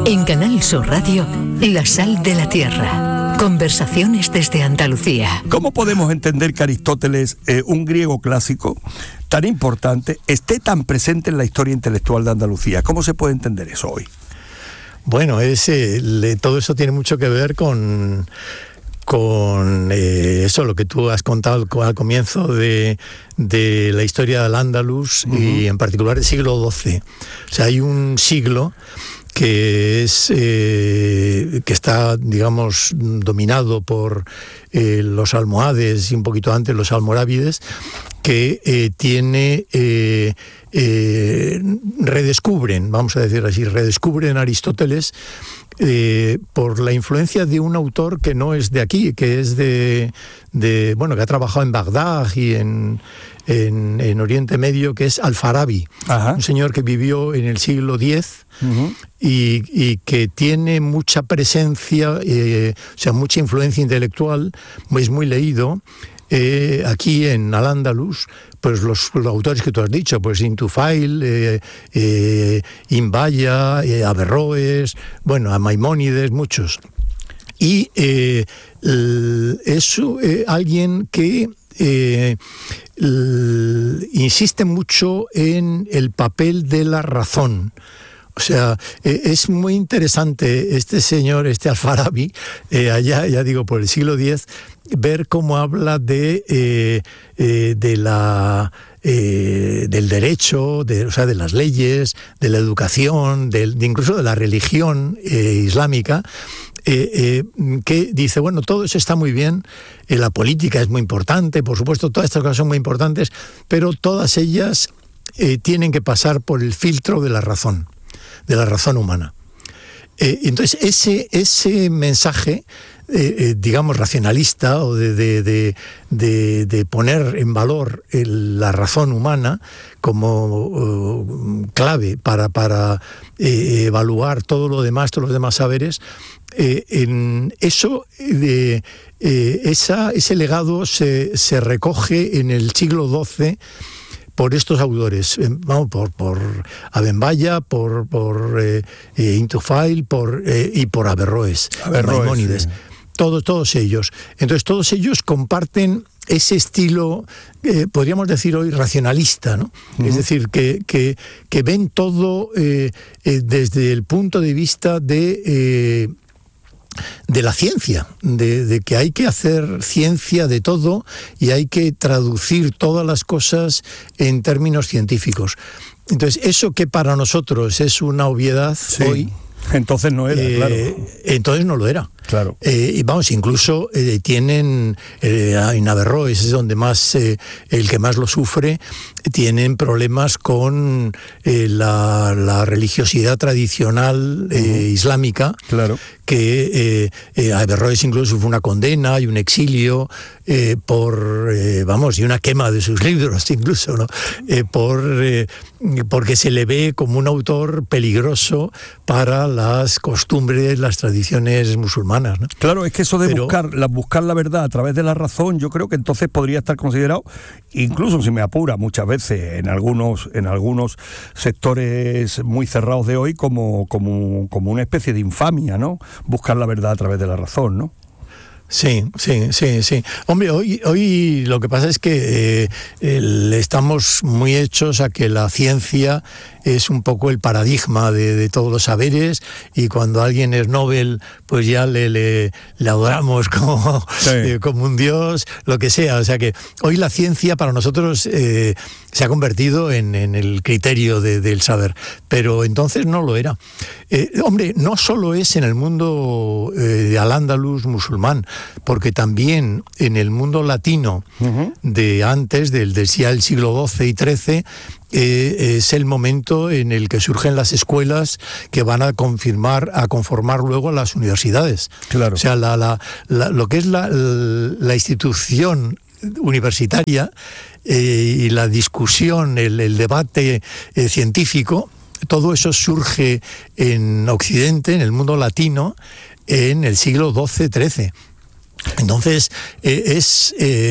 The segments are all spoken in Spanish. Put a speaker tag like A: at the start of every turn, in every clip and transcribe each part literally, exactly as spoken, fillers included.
A: En Canal Sur Radio, La Sal de la Tierra. Conversaciones desde Andalucía.
B: ¿Cómo podemos entender que Aristóteles, eh, un griego clásico tan importante, esté tan presente en la historia intelectual de Andalucía? ¿Cómo se puede entender eso hoy?
C: Bueno, es, eh, le, todo eso tiene mucho que ver con... con eh, eso, lo que tú has contado al comienzo de, de la historia del Andalus, uh-huh. y en particular el siglo doce. O sea, hay un siglo que es eh, que está, digamos, dominado por eh, los almohades y un poquito antes los almorávides, que eh, tiene eh, eh, redescubren, vamos a decir así, redescubren Aristóteles Eh, por la influencia de un autor que no es de aquí, que es de, de bueno, que ha trabajado en Bagdad y en, en, en Oriente Medio, que es Al-Farabi, un señor que vivió en el siglo diez, uh-huh. y, y que tiene mucha presencia, eh, o sea, mucha influencia intelectual, es muy leído. Eh, aquí en Al-Ándalus, pues los, los autores que tú has dicho, pues Intufail, eh, eh, Imbaya, eh, Averroes, bueno, a Maimónides, muchos. Y eh, es eh, alguien que eh, l, insiste mucho en el papel de la razón. O sea, eh, es muy interesante este señor, este Al-Farabi, eh, allá, ya digo, por el siglo diez, ver cómo habla de, eh, eh, de la, eh, del derecho, de, o sea, de las leyes, de la educación, de, de incluso de la religión eh, islámica, eh, eh, que dice, bueno, todo eso está muy bien, eh, la política es muy importante, por supuesto, todas estas cosas son muy importantes, pero todas ellas eh, tienen que pasar por el filtro de la razón, de la razón humana. Eh, entonces, ese, ese mensaje, eh, eh, digamos, racionalista, o de, de, de, de, de poner en valor el, la razón humana como uh, clave para, para eh, evaluar todo lo demás, todos los demás saberes, eh, en eso, eh, eh, esa, ese legado se, se recoge en el siglo doce, por estos autores, vamos, por, por Abenbaya, por, por eh, eh, Intufail, por, eh, y por Averroes,
B: Averroes,
C: Maimónides, sí. todos, todos ellos. Entonces todos ellos comparten ese estilo, eh, podríamos decir hoy, racionalista, ¿no? Uh-huh. Es decir, que, que, que ven todo eh, eh, desde el punto de vista de... Eh, de la ciencia, de, de que hay que hacer ciencia de todo y hay que traducir todas las cosas en términos científicos. Entonces, eso que para nosotros es una obviedad, sí, hoy...
B: Entonces no era,
C: eh,
B: claro.
C: Entonces no lo era.
B: Claro.
C: Eh, y vamos, incluso eh, tienen, eh, en Averroes es donde más, eh, el que más lo sufre, tienen problemas con eh, la, la religiosidad tradicional eh, uh-huh. islámica.
B: Claro.
C: Que eh, eh, Averroes incluso fue una condena y un exilio eh, por, eh, vamos, y una quema de sus libros incluso, ¿no? Eh, por, eh, porque se le ve como un autor peligroso para las costumbres, las tradiciones musulmanas, ¿no?
B: Claro, es que eso de
C: Pero,
B: buscar, la, buscar la verdad a través de la razón, yo creo que entonces podría estar considerado, incluso si me apura muchas veces en algunos, en algunos sectores muy cerrados de hoy, como, como, como una especie de infamia, ¿no? Buscar la verdad a través de la razón, ¿no?
C: Sí, sí, sí, sí. Hombre, hoy, hoy lo que pasa es que eh, el, estamos muy hechos a que la ciencia es un poco el paradigma de, de todos los saberes, y cuando alguien es Nobel, pues ya le, le, le adoramos como, sí. eh, como un dios, lo que sea. O sea que hoy la ciencia para nosotros eh, se ha convertido en, en el criterio de, del saber, pero entonces no lo era. Eh, hombre, no solo es en el mundo eh, de Al-Ándalus musulmán, porque también en el mundo latino uh-huh. de antes, del, del siglo doce y trece, eh, es el momento en el que surgen las escuelas que van a confirmar, a conformar luego las universidades.
B: Claro.
C: O sea, la, la, la, lo que es la, la institución universitaria eh, y la discusión, el, el debate eh, científico, todo eso surge en Occidente, en el mundo latino, en el siglo doce trece. Entonces, eh, es,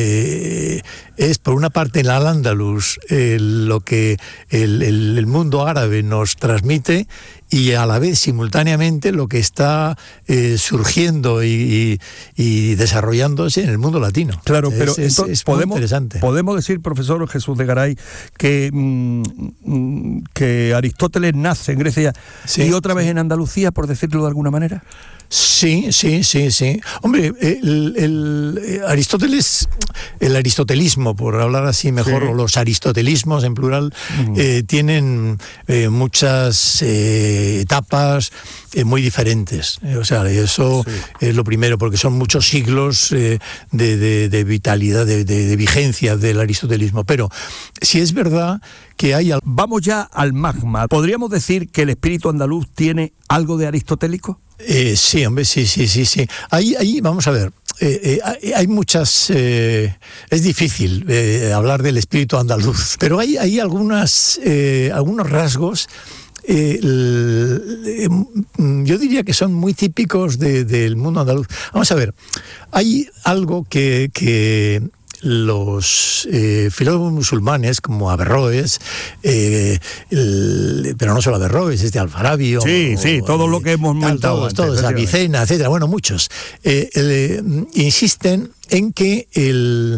C: eh, es por una parte en Al-Ándalus eh, lo que el, el, el mundo árabe nos transmite, y a la vez simultáneamente lo que está eh, surgiendo y, y, y desarrollándose en el mundo latino.
B: Claro,
C: es,
B: pero
C: es,
B: entonces,
C: es
B: podemos,
C: muy interesante.
B: Podemos decir, profesor Jesús de Garay, que, mmm, que Aristóteles nace en Grecia sí, y otra vez en Andalucía, por decirlo de alguna manera.
C: Sí, sí, sí, sí. Hombre, el, el, el Aristóteles, el aristotelismo, por hablar así mejor, sí. o los aristotelismos en plural, uh-huh. eh, tienen eh, muchas eh, etapas eh, muy diferentes. Eh, o sea, eso sí. es lo primero, porque son muchos siglos eh, de, de, de vitalidad, de, de, de vigencia del aristotelismo. Pero si es verdad que hay... Al...
B: Vamos ya al magma. ¿Podríamos decir que el espíritu andaluz tiene algo de aristotélico?
C: Eh, sí, hombre, sí, sí, sí, sí. Ahí, ahí, vamos a ver, eh, eh, hay muchas... Eh, es difícil eh, hablar del espíritu andaluz, pero hay, hay algunas, eh, algunos rasgos, eh, eh, yo diría que son muy típicos de, del mundo andaluz. Vamos a ver, hay algo que... que los eh, filósofos musulmanes como Averroes, eh, el, pero no solo Averroes, es de Alfarabi,
B: sí, o, sí, todo eh, lo que hemos mentado
C: todos, antes, todos, Avicena, etcétera, bueno, muchos, eh, eh, insisten en que el,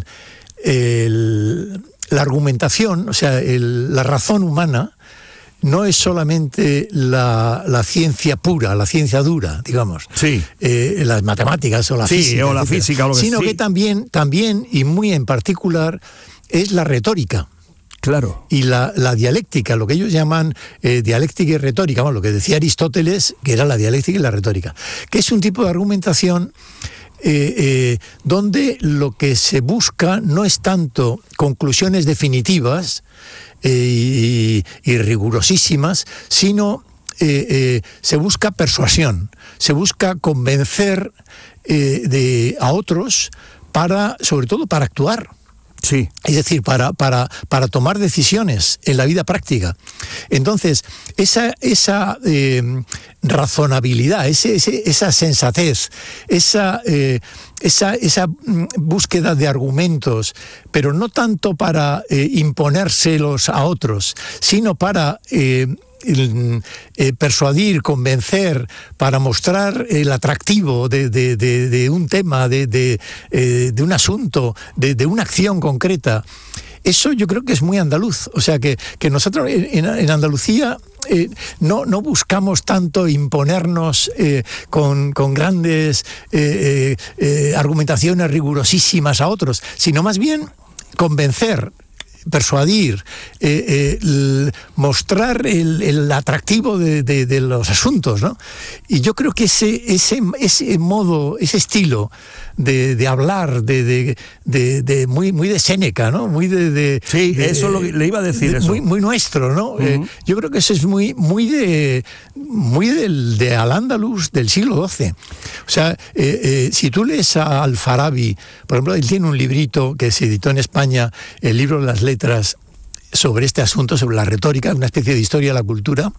C: el, la argumentación, o sea, el, la razón humana, no es solamente la, la ciencia pura, la ciencia dura, digamos,
B: sí.
C: eh, las matemáticas o la
B: sí,
C: física,
B: o la física, o lo que
C: sino
B: sí.
C: que también, también, y muy en particular, es la retórica.
B: Claro.
C: Y la, la dialéctica, lo que ellos llaman eh, dialéctica y retórica, bueno, lo que decía Aristóteles, que era la dialéctica y la retórica, que es un tipo de argumentación eh, eh, donde lo que se busca no es tanto conclusiones definitivas, Eh, y, y rigurosísimas, sino eh, eh, se busca persuasión, se busca convencer eh, de, a otros para, sobre todo para actuar.
B: Sí.
C: Es decir, para, para, para tomar decisiones en la vida práctica. Entonces, esa, esa eh, razonabilidad, ese, ese, esa sensatez, esa, eh, esa, esa búsqueda de argumentos, pero no tanto para eh, imponérselos a otros, sino para... Eh, El, eh, persuadir, convencer, para mostrar el atractivo de, de, de, de un tema, de, de, eh, de un asunto, de, de una acción concreta. Eso yo creo que es muy andaluz. O sea, que, que nosotros en, en Andalucía eh, no, no buscamos tanto imponernos eh, con, con grandes eh, eh, argumentaciones rigurosísimas a otros, sino más bien convencer, persuadir, eh, eh, el, mostrar el, el atractivo de, de, de los asuntos, ¿no? Y yo creo que ese, ese, ese modo, ese estilo de, de hablar, de, de, de, de muy, muy de Séneca, ¿no? Muy de, de
B: sí,
C: de,
B: eso lo, le iba a decir
C: de,
B: eso.
C: Muy, muy nuestro, ¿no? Uh-huh. eh, yo creo que eso es muy, muy de, muy del de Al-Ándalus del siglo doce. O sea, eh, eh, si tú lees a Alfarabi, por ejemplo, él tiene un librito que se editó en España, el libro de las letras, sobre este asunto, sobre la retórica, una especie de historia de la cultura,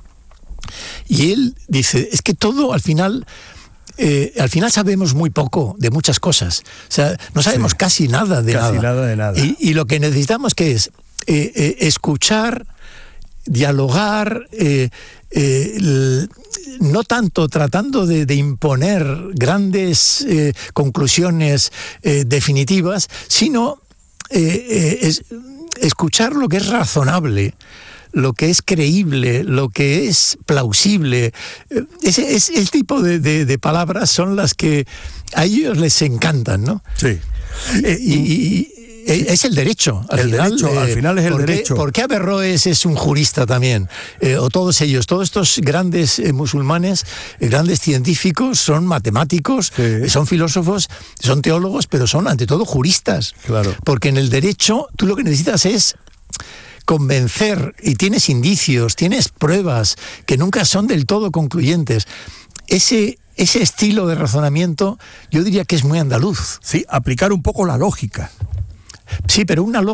C: y él dice, es que todo al final... Eh, al final sabemos muy poco de muchas cosas. O sea, no sabemos sí, casi nada de
B: casi
C: nada.
B: nada de nada.
C: Y, y lo que necesitamos que es eh, eh, escuchar, dialogar, eh, eh, el, no tanto tratando de, de imponer grandes eh, conclusiones eh, definitivas, sino eh, eh, es, escuchar lo que es razonable, lo que es creíble, lo que es plausible. Ese, ese, ese tipo de, de, de palabras son las que a ellos les encantan, ¿no?
B: Sí.
C: Eh, y, y, y es el derecho. Al
B: el
C: final,
B: derecho,
C: eh,
B: al final es el
C: ¿por qué,
B: derecho.
C: ¿Por qué Averroes es un jurista también? Eh, o todos ellos, todos estos grandes eh, musulmanes, eh, grandes científicos, son matemáticos,
B: sí.
C: eh, son filósofos, son teólogos, pero son ante todo juristas.
B: Claro.
C: Porque en el derecho tú lo que necesitas es convencer, y tienes indicios, tienes pruebas que nunca son del todo concluyentes. Ese, ese estilo de razonamiento yo diría que es muy andaluz.
B: Sí, aplicar un poco la lógica.
C: Sí, pero una lógica